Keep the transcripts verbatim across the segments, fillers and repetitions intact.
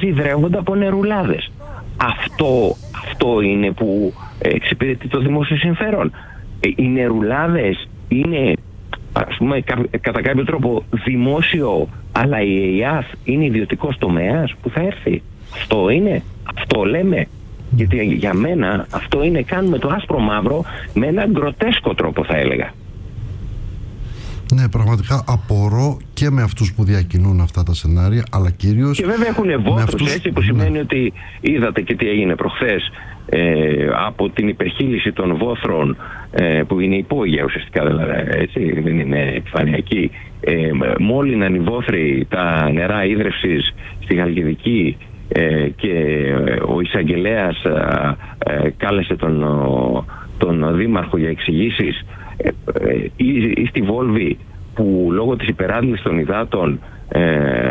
υδρεύονται από νερουλάδες. Αυτό, αυτό είναι που εξυπηρετεί το δημόσιο συμφέρον. Οι νερουλάδες είναι, ας πούμε, κατά κάποιο τρόπο δημόσιο, αλλά η ΕΙΑΘ είναι ιδιωτικός τομέας που θα έρθει. Αυτό είναι, αυτό λέμε. Γιατί για μένα αυτό είναι, κάνουμε το άσπρο μαύρο με έναν γκροτέσκο τρόπο, θα έλεγα. Ναι, πραγματικά απορώ και με αυτούς που διακινούν αυτά τα σενάρια, αλλά κυρίως... Και βέβαια έχουν βόθρους, αυτούς... έτσι, που σημαίνει ναι. ότι είδατε και τι έγινε προχθές ε, από την υπερχείληση των βόθρων ε, που είναι υπόγεια ουσιαστικά, δηλαδή, έτσι, δεν είναι επιφανειακή. Ε, μόλυναν οι βόθροι τα νερά ίδρευσης στη Χαλκιδική ε, και ο εισαγγελέας ε, ε, κάλεσε τον, τον δήμαρχο για εξηγήσεις. Ε, ε, ή, ή στη Βόλβη που λόγω της υπεράντλησης των υδάτων ε, ε,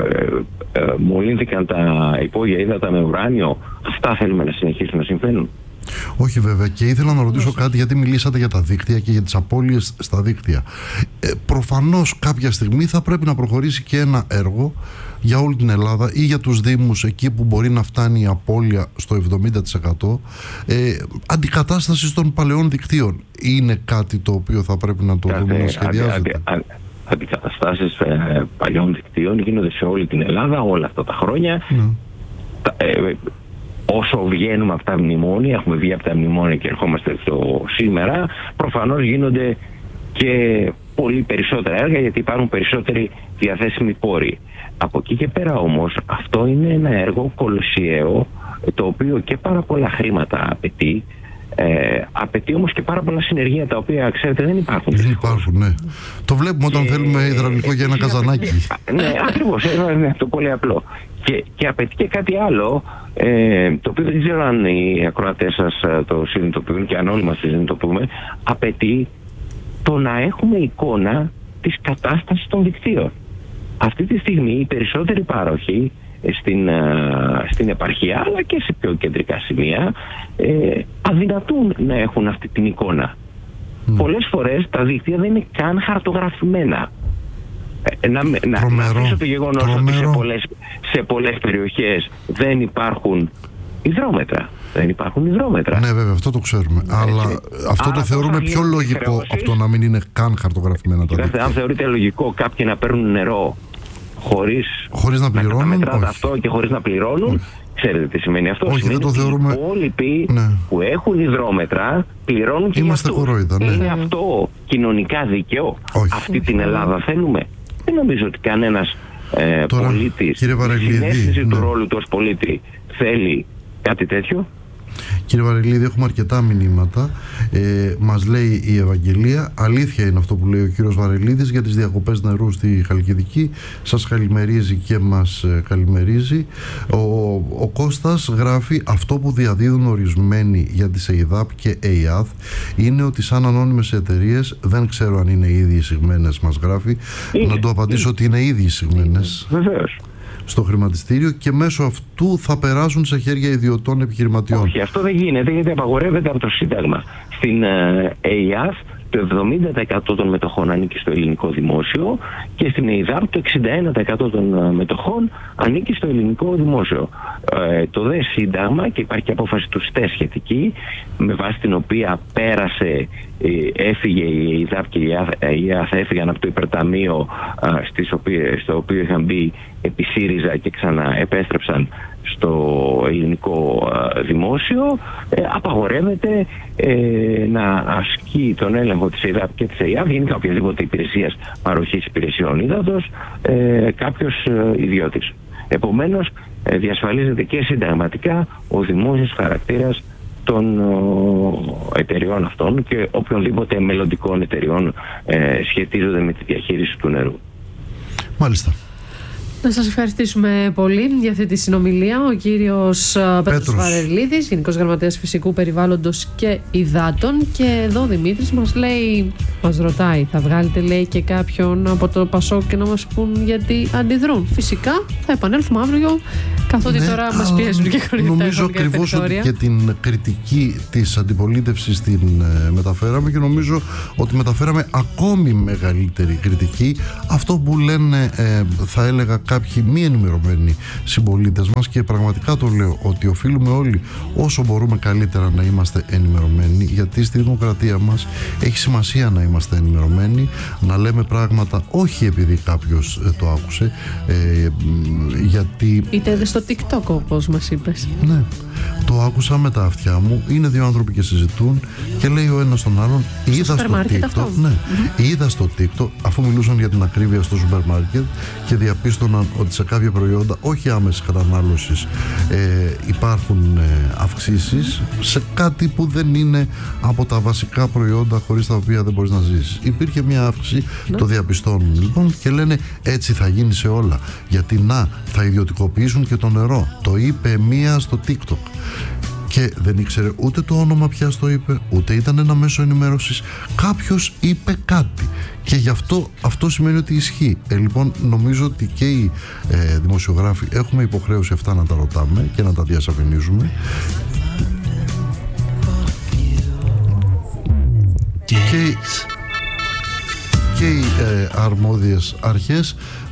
ε, μολύνθηκαν τα υπόγεια ύδατα με ουράνιο. Αυτά θέλουμε να συνεχίσουν να συμβαίνουν? Όχι βέβαια, και ήθελα να ρωτήσω κάτι, γιατί μιλήσατε για τα δίκτυα και για τις απώλειες στα δίκτυα. Ε, προφανώς κάποια στιγμή θα πρέπει να προχωρήσει και ένα έργο για όλη την Ελλάδα ή για τους Δήμους εκεί που μπορεί να φτάνει η απώλεια στο εβδομήντα τοις εκατό ε, αντικατάστασης των παλαιών δικτύων. Είναι κάτι το οποίο θα πρέπει να το δούμε, να σχεδιάζεται? Αντι, αντι, αντικαταστάσεις ε, παλαιών δικτύων γίνονται σε όλη την Ελλάδα όλα αυτά τα χρόνια. Ναι. Τα, ε, όσο βγαίνουμε από τα μνημόνια, έχουμε βγει από τα μνημόνια και ερχόμαστε στο σήμερα, προφανώς γίνονται και πολύ περισσότερα έργα, γιατί υπάρχουν περισσότεροι διαθέσιμοι πόροι. Από εκεί και πέρα όμως αυτό είναι ένα έργο κολοσιαίο, το οποίο και πάρα πολλά χρήματα απαιτεί. Ε, απαιτεί όμως και πάρα πολλά συνεργεία, τα οποία, ξέρετε, δεν υπάρχουν. Δεν υπάρχουν, ναι. Το βλέπουμε όταν και, θέλουμε υδραυλικό ε, για ένα καζανάκι. Ναι, ακριβώς, είναι αυτό πολύ απλό. Και, και απαιτεί και κάτι άλλο, ε, το οποίο δεν ξέρω αν οι ακροατές σας το συνειδητοποιούν και αν όλοι μας το συνειδητοποιούμε. Απαιτεί το να έχουμε εικόνα της κατάστασης των δικτύων. Αυτή τη στιγμή οι περισσότεροι πάροχοι στην, στην επαρχία, αλλά και σε πιο κεντρικά σημεία, ε, αδυνατούν να έχουν αυτή την εικόνα. Mm. Πολλές φορές τα δίκτυα δεν είναι καν χαρτογραφημένα. Ε, να να αφήσω το γεγονός ότι σε πολλές, σε πολλές περιοχές δεν υπάρχουν υδρόμετρα. Δεν υπάρχουν υδρόμετρα. Ναι, βέβαια, αυτό το ξέρουμε. Έτσι. Αλλά αυτό Άρα το θεωρούμε πιο λογικό χρεώσεις, από το να μην είναι καν χαρτογραφημένα τα δίκτυα. Αν θεωρείτε λογικό κάποιοι να παίρνουν νερό χωρίς, χωρίς να πληρώνουν, να μετράτε αυτό και χωρίς να πληρώνουν, όχι. Ξέρετε τι σημαίνει αυτό? Όχι, σημαίνει δεν το θεωρούμε... οι υπόλοιποι ναι. που έχουν υδρόμετρα πληρώνουν και είμαστε κορόιδα, ναι. Είναι αυτό κοινωνικά δίκαιο? Όχι. Αυτή την Ελλάδα θέλουμε? Δεν νομίζω ότι κανένας ε, πολίτης με συνέστηση ναι. του ρόλου του ως πολίτη θέλει κάτι τέτοιο. Κύριε Βαρελίδη, έχουμε αρκετά μηνύματα. Ε, μας λέει η Ευαγγελία, αλήθεια είναι αυτό που λέει ο κύριος Βαρελίδης για τις διακοπές νερού στη Χαλκιδική. Σας καλημερίζει και μας καλημερίζει. Ο, ο Κώστας γράφει, αυτό που διαδίδουν ορισμένοι για τις ΕΙΔΑΠ και ΕΙΑΘ είναι ότι σαν ανώνυμες εταιρείες, δεν ξέρω αν είναι ήδη εισηγμένες, μας γράφει. Είναι, να του απαντήσω είναι. ότι είναι ήδη εισηγμένες. Βεβαίως. Στο χρηματιστήριο και μέσω αυτού θα περάσουν σε χέρια ιδιωτών επιχειρηματιών. Όχι, αυτό δεν γίνεται, γιατί απαγορεύεται από το Σύνταγμα. Στην ε, ΕΙΑΘ το εβδομήντα τοις εκατό των μετοχών ανήκει στο ελληνικό δημόσιο και στην ΕΙΔΑΠ το εξήντα ένα τοις εκατό των μετοχών ανήκει στο ελληνικό δημόσιο. Ε, το δε Σύνταγμα, και υπάρχει και απόφαση του ΣΤΕ σχετική, με βάση την οποία πέρασε, ε, έφυγε η ΕΙΔΑΠ και η ΕΙΑΘ έφυγαν από το υπερταμείο ε, στις οποίες, στο οποίο είχαν μπει επί ΣΥΡΙΖΑ και ξαναεπέστρεψαν στο ελληνικό ε, δημόσιο, ε, απαγορεύεται ε, να ασκεί τον έλεγχο της ΕΙΔΑΠ και της ΕΙΑΘ, γενικά οποιασδήποτε υπηρεσίας παροχής υπηρεσιών ύδατος, ε, κάποιος ε, ιδιώτης. Επομένως, ε, διασφαλίζεται και συνταγματικά ο δημόσιος χαρακτήρας των ε, εταιριών αυτών και οποιονδήποτε μελλοντικών εταιριών ε, σχετίζονται με τη διαχείριση του νερού. Μάλιστα. Να σας ευχαριστήσουμε πολύ για αυτή τη συνομιλία. Ο κύριος Πέτρος Βαρελίδης, Γενικός Γραμματέας Φυσικού Περιβάλλοντος και Υδάτων. Και εδώ ο Δημήτρης μας λέει, μας ρωτάει, θα βγάλετε λέει και κάποιον από το Πασόκ και να μας πούν γιατί αντιδρούν? Φυσικά θα επανέλθουμε αύριο Καθότι ναι, τώρα μας πιέζουν και χωρί τα νομίζω ακριβώς ότι και την κριτική της αντιπολίτευσης την ε, μεταφέραμε και νομίζω ότι μεταφέραμε ακόμη μεγαλύτερη κριτική. Αυτό που λένε ε, θα έλεγα κάποιοι μη ενημερωμένοι συμπολίτες μας, και πραγματικά το λέω ότι οφείλουμε όλοι όσο μπορούμε καλύτερα να είμαστε ενημερωμένοι, γιατί στη δημοκρατία μας έχει σημασία να είμαστε ενημερωμένοι, να λέμε πράγματα όχι επειδή κάποιος ε, το άκουσε, ε, γιατί... Είτε είδε στο TikTok όπως μας είπες. Ναι, το άκουσα με τα αυτιά μου. Είναι δύο άνθρωποι και συζητούν και λέει ο ένας τον άλλον, είδα στο TikTok, ναι, mm-hmm. είδα στο TikTok, αφού μιλούσαν για την ακρίβεια στο σούπερ μάρκετ και διαπίστωναν ότι σε κάποια προϊόντα όχι άμεσης κατανάλωσης ε, υπάρχουν ε, αυξήσεις σε κάτι που δεν είναι από τα βασικά προϊόντα χωρίς τα οποία δεν μπορείς να ζήσεις. Υπήρχε μια αύξηση, ναι. Το διαπιστώνουν λοιπόν και λένε έτσι θα γίνει σε όλα, γιατί να, θα ιδιωτικοποιήσουν και το νερό. Το είπε μία στο TikTok και δεν ήξερε ούτε το όνομα ποιος το είπε, ούτε ήταν ένα μέσο ενημέρωσης. Κάποιος είπε κάτι και γι' αυτό αυτό σημαίνει ότι ισχύει. Ε, λοιπόν, νομίζω ότι και οι ε, δημοσιογράφοι έχουμε υποχρέωση αυτά να τα ρωτάμε και να τα διασαφηνίζουμε. Και, και οι ε, αρμόδιες αρχές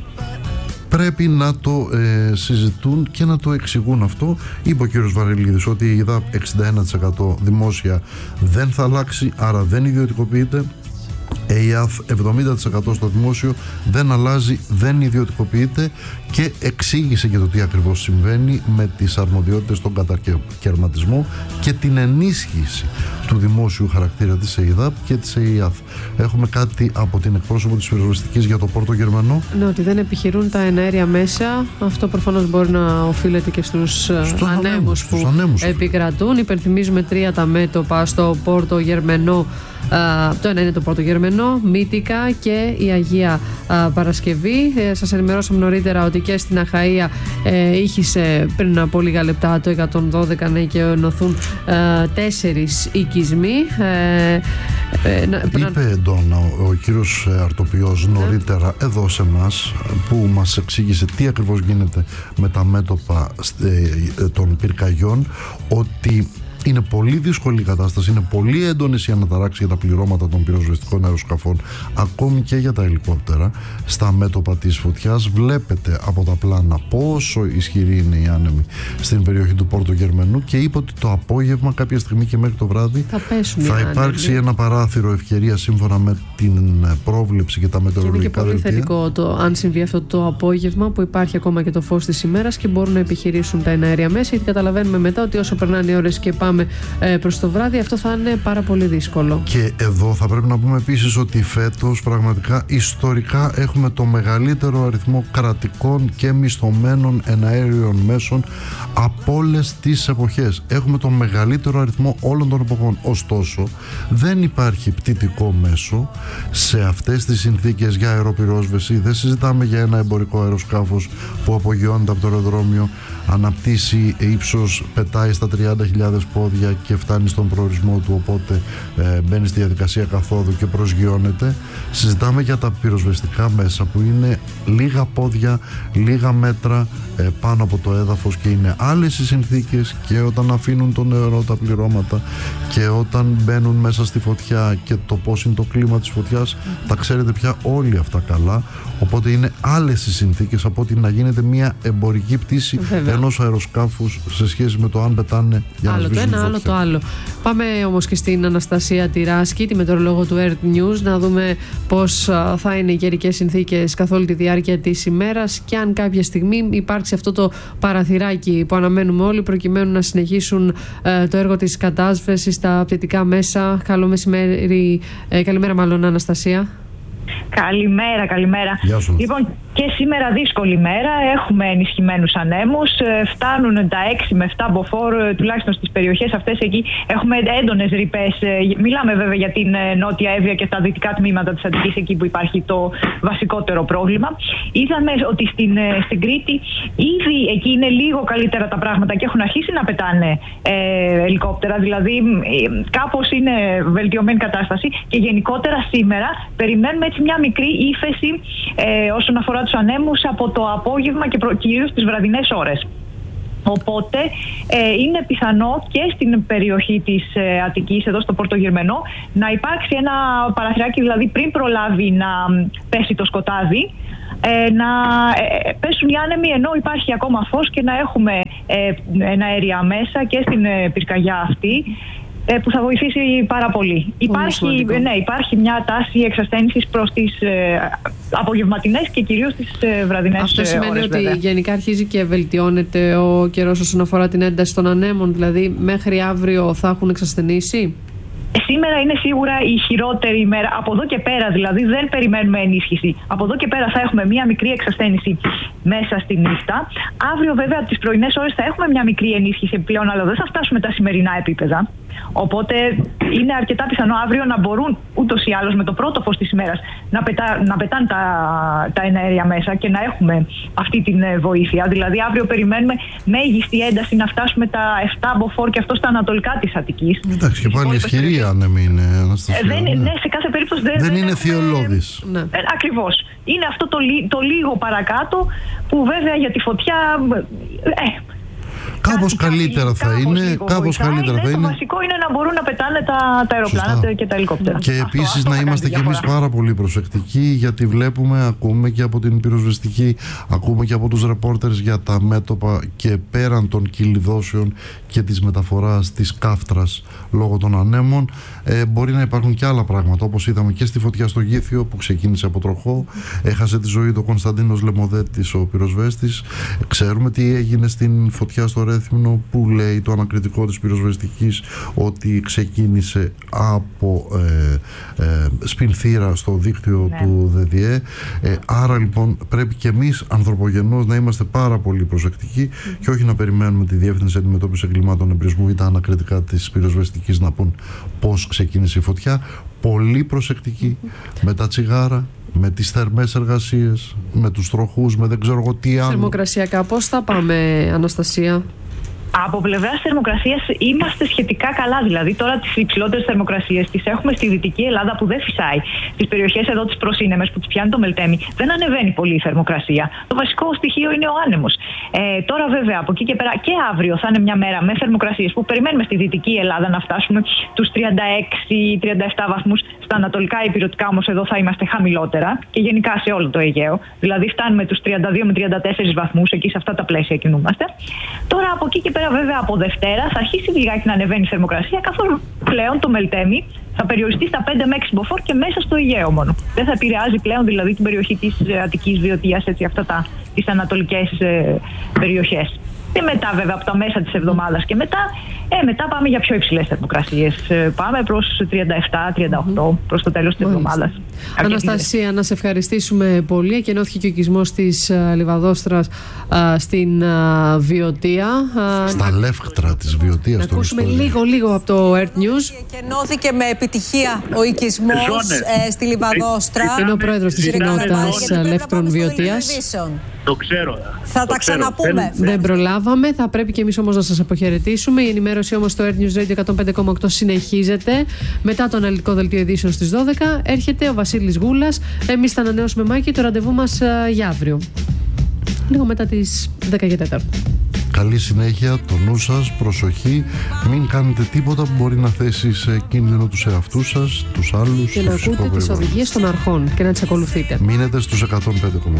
πρέπει να το ε, συζητούν και να το εξηγούν αυτό. Είπε ο κύριος Βαρελίδης ότι η ΕΔΑΠ εξήντα ένα τοις εκατό δημόσια δεν θα αλλάξει, άρα δεν ιδιωτικοποιείται. ΕΙΑΘ εβδομήντα τοις εκατό στο δημόσιο δεν αλλάζει, δεν ιδιωτικοποιείται, και εξήγησε και το τι ακριβώς συμβαίνει με τις αρμοδιότητες στον κατακαιρματισμό και την ενίσχυση του δημόσιου χαρακτήρα της ΕΙΔΑΠ και της ΕΙΑΘ. Έχουμε κάτι από την εκπρόσωπο της πυροσβεστικής για το Πόρτο Γερμανό. Ναι, ότι δεν επιχειρούν τα εναέρια μέσα. Αυτό προφανώς μπορεί να οφείλεται και στους ανέμους που ανέμους, επικρατούν. Υπενθυμίζουμε τρία τα μέτωπα στο Πόρτο Γερμανό. Uh, το ένα είναι το Πόρτο Γερμανό, Μύτικα και η Αγία uh, Παρασκευή. Ε, σας ενημερώσαμε νωρίτερα ότι και στην Αχαΐα ε, ήχησε πριν από λίγα λεπτά το εκατόν δώδεκα, ναι, και ενωθούν uh, τέσσερις οικισμοί. Ε, ε, Είπε εντόνα ο, ο κύριος Αρτοπιός νωρίτερα yeah. εδώ σε εμάς, που μας εξήγησε τι ακριβώς γίνεται με τα μέτωπα ε, των πυρκαγιών, ότι είναι πολύ δύσκολη η κατάσταση, είναι πολύ έντονες οι αναταράξεις για τα πληρώματα των πυροσβεστικών αεροσκαφών, ακόμη και για τα ελικόπτερα στα μέτωπα της φωτιάς. Βλέπετε από τα πλάνα πόσο ισχυρή είναι η άνεμη στην περιοχή του Πόρτο Γερμανού, και είπε ότι το απόγευμα, κάποια στιγμή και μέχρι το βράδυ, θα, θα υπάρξει άνεμη. Ένα παράθυρο ευκαιρία σύμφωνα με την πρόβλεψη και τα μετεωρολογικά δελτία. Και είναι και πολύ θετικό το, αν συμβεί αυτό το απόγευμα, που υπάρχει ακόμα και το φως της ημέρας και μπορούν να επιχειρήσουν τα εναέρια μέσα, γιατί καταλαβαίνουμε μετά ότι όσο περνάνε οι ώρες και πάμε προς το βράδυ, αυτό θα είναι πάρα πολύ δύσκολο. Και εδώ θα πρέπει να πούμε επίσης ότι φέτος πραγματικά ιστορικά έχουμε το μεγαλύτερο αριθμό κρατικών και μισθωμένων εναέριων μέσων από όλες τις εποχές. Έχουμε το μεγαλύτερο αριθμό όλων των εποχών. Ωστόσο, δεν υπάρχει πτυτικό μέσο σε αυτές τις συνθήκες για αεροπυρόσβεση. Δεν συζητάμε για ένα εμπορικό αεροσκάφος που απογειώνεται από το αεροδρόμιο, αναπτύσσει ύψος, πετάει στα τριάντα χιλιάδες πόδια και φτάνει στον προορισμό του, οπότε ε, μπαίνει στη διαδικασία καθόδου και προσγειώνεται. Συζητάμε για τα πυροσβεστικά μέσα που είναι λίγα πόδια, λίγα μέτρα ε, πάνω από το έδαφος, και είναι άλλες οι συνθήκες και όταν αφήνουν το νερό τα πληρώματα και όταν μπαίνουν μέσα στη φωτιά και το πώς είναι το κλίμα της φωτιάς, τα ξέρετε πια όλοι αυτά καλά, οπότε είναι άλλες οι συνθήκες από ότι να γίνεται μια εμπορική πτήση ενός αεροσκάφους σε σχέση με το αν πετάνε για να άλλο σβήσουν το ένα, άλλο το άλλο. Πάμε όμως και στην Αναστασία Τυράσκη, τη μετεωρολόγο του Earth News, να δούμε πώς θα είναι οι καιρικές συνθήκες καθ' όλη τη διάρκεια της ημέρας και αν κάποια στιγμή υπάρξει αυτό το παραθυράκι που αναμένουμε όλοι προκειμένου να συνεχίσουν ε, το έργο της κατάσβεσης στα πτυτικά μέσα. Καλό μεσημέρι, ε, καλημέρα μάλλον, Αναστασία. Καλημέρα, καλημέρα. Λοιπόν, και σήμερα δύσκολη μέρα. Έχουμε ενισχυμένους ανέμους. Φτάνουν τα έξι με επτά μποφόρ, τουλάχιστον στις περιοχές αυτές. Εκεί έχουμε έντονες ρηπές. Μιλάμε βέβαια για την Νότια Εύβοια και τα δυτικά τμήματα της Αττικής, εκεί που υπάρχει το βασικότερο πρόβλημα. Είδαμε ότι στην, στην Κρήτη ήδη εκεί είναι λίγο καλύτερα τα πράγματα και έχουν αρχίσει να πετάνε ε, ελικόπτερα. Δηλαδή, κάπως είναι βελτιωμένη κατάσταση. Και γενικότερα σήμερα περιμένουμε έτσι μια μικρή ύφεση ε, όσον αφορά τους ανέμους από το απόγευμα και προ... κυρίως τις βραδινές ώρες. Οπότε ε, είναι πιθανό και στην περιοχή της ε, Αττικής, εδώ στο Πορτογερμενό, να υπάρξει ένα παραθυράκι, δηλαδή πριν προλάβει να πέσει το σκοτάδι, ε, να ε, πέσουν οι άνεμοι ενώ υπάρχει ακόμα φως και να έχουμε ε, ένα αέρια μέσα και στην ε, πυρκαγιά αυτή, που θα βοηθήσει πάρα πολύ. Υπάρχει, ναι, υπάρχει μια τάση εξασθένησης προς τις ε, απογευματινές και κυρίως τις ε, βραδινές ώρες. Αυτό σημαίνει ώρες, ότι βέβαια. γενικά αρχίζει και βελτιώνεται ο καιρός όσον αφορά την ένταση των ανέμων, δηλαδή μέχρι αύριο θα έχουν εξασθενήσει. Σήμερα είναι σίγουρα η χειρότερη ημέρα. Από εδώ και πέρα δηλαδή δεν περιμένουμε ενίσχυση. Από εδώ και πέρα θα έχουμε μια μικρή εξασθένηση μέσα στη νύχτα. Αύριο βέβαια από τις πρωινές ώρες θα έχουμε μια μικρή ενίσχυση επιπλέον, αλλά δεν θα φτάσουμε τα σημερινά επίπεδα. Οπότε είναι αρκετά πιθανό αύριο να μπορούν ούτως ή άλλως με το πρώτο φως της ημέρας να, πετά, να πετάνε τα, τα εναέρια μέσα και να έχουμε αυτή την βοήθεια. Δηλαδή αύριο περιμένουμε μέγιστη ένταση να φτάσουμε τα επτά μποφόρ και αυτό στα ανατολικά της Αττικής. Εντάξει, και πάλι ισχυρή άνεμη είναι, Αναστασία. Ε, δεν, ναι, σε κάθε περίπτωση δεν, δεν δεν είναι έχουμε... θειολώδης. Ναι. Ε, ακριβώς. Είναι αυτό το, το λίγο παρακάτω που βέβαια για τη φωτιά... Ε, Κάπως κάτι, καλύτερα κάτι, θα κάπως είναι. Κάπως καλύτερα ναι, θα το είναι. βασικό είναι να μπορούν να πετάνε τα, τα αεροπλάνα Σωστά. και τα ελικόπτερα. Και επίσης να είμαστε κι εμείς πάρα πολύ προσεκτικοί, γιατί βλέπουμε, ακούμε και από την πυροσβεστική, ακούμε και από τους ρεπόρτερς για τα μέτωπα και πέραν των κυλιδώσεων και της μεταφοράς της κάφτρας λόγω των ανέμων. Ε, μπορεί να υπάρχουν και άλλα πράγματα, όπως είδαμε και στη φωτιά στο Γήθιο που ξεκίνησε από τροχό. Έχασε τη ζωή του Κωνσταντίνος Λεμοδέτης, ο πυροσβέστης. Ξέρουμε τι έγινε στην φωτιά στο Ρέθυμνο, που λέει το ανακριτικό της πυροσβεστικής ότι ξεκίνησε από ε, ε, σπινθήρα στο δίκτυο ναι. του ΔΔΕ. Ε, άρα λοιπόν πρέπει και εμείς ανθρωπογενώς να είμαστε πάρα πολύ προσεκτικοί mm. και όχι να περιμένουμε τη Διεύθυνση Αντιμετώπισης Εγκλημάτων Εμπρισμού ή τα ανακριτικά της πυροσβεστικής να πούν πώς ξεκίνησε η φωτιά. Πολύ προσεκτικοί mm. με τα τσιγάρα, με τις θερμές εργασίες, με τους τροχούς, με δεν ξέρω εγώ τι άλλο. Θερμοκρασιακά πώς θα πάμε, Αναστασία? Από πλευράς θερμοκρασίας είμαστε σχετικά καλά. Δηλαδή, τώρα τις υψηλότερες θερμοκρασίες τις έχουμε στη Δυτική Ελλάδα που δεν φυσάει. Στις περιοχές εδώ τις προσύνεμες που τις πιάνει το Μελτέμι, δεν ανεβαίνει πολύ η θερμοκρασία. Το βασικό στοιχείο είναι ο άνεμος. Ε, τώρα, βέβαια, από εκεί και πέρα και αύριο θα είναι μια μέρα με θερμοκρασίες που περιμένουμε στη Δυτική Ελλάδα να φτάσουμε τους τριάντα έξι τριάντα επτά βαθμούς. Στα ανατολικά υπηρετικά όμως εδώ θα είμαστε χαμηλότερα και γενικά σε όλο το Αιγαίο. Δηλαδή, φτάνουμε τους τριάντα δύο με τριάντα τέσσερις βαθμούς, εκεί σε αυτά τα πλαίσια κινούμαστε. Τώρα, από εκεί και πέρα, βέβαια, από Δευτέρα θα αρχίσει λιγάκι να ανεβαίνει η θερμοκρασία, καθώς πλέον το Μελτέμι θα περιοριστεί στα πέντε με έξι μποφόρ και μέσα στο Αιγαίο μόνο. Δεν θα επηρεάζει πλέον δηλαδή την περιοχή της Αττικής, Βιωτίας, έτσι, αυτά τα, τις ανατολικές ε, περιοχές. Και μετά, βέβαια, από τα μέσα της εβδομάδας και μετά, ε, μετά πάμε για πιο υψηλές θερμοκρασίες. Ε, πάμε προς τριάντα επτά τριάντα οκτώ mm-hmm. προς το τέλος της εβδομάδας. Αναστασία, να σε ευχαριστήσουμε πολύ. Εκενώθηκε και ο οικισμός της uh, Λιβαδόστρας uh, στην uh, Βιωτία. Uh, Στα λεύκτρα της Βιωτίας. Να ακούσουμε λίγο λίγο από το Earth News. Εκενώθηκε με επιτυχία ο οικισμός ε, στη Λιβαδόστρα. Είναι ο πρόεδρος της κοινότητας Λεύκτρων Βιωτίας. Το ξέρω. Θα το τα ξέρω. ξαναπούμε. Δεν προλάβαμε. Θα πρέπει και εμείς όμως να σας αποχαιρετήσουμε. Η ενημέρωση όμως στο Earth News Radio εκατόν πέντε κόμμα οκτώ συνεχίζεται. Μετά το αναλυτικό δελτίο ειδήσεων στις δώδεκα έρχεται ο Βασίλης Γούλας. Εμείς θα ανανεώσουμε, Μάκη, το ραντεβού μας uh, για αύριο. Λίγο μετά τις δέκα και τέσσερα. Καλή συνέχεια, το νου σας, προσοχή. Μην κάνετε τίποτα που μπορεί να θέσει σε κίνδυνο τους εαυτούς σας, τους άλλους. Και να ακούτε τις οδηγίες των αρχών και να τις ακολουθείτε. Μείνετε στους εκατόν πέντε κόμμα οκτώ.